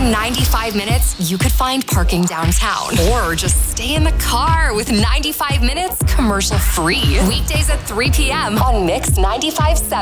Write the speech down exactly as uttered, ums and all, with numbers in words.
During ninety-five minutes, you could find parking downtown or just stay in the car with ninety-five minutes commercial free. Weekdays at three p.m. on Mix ninety-five point seven.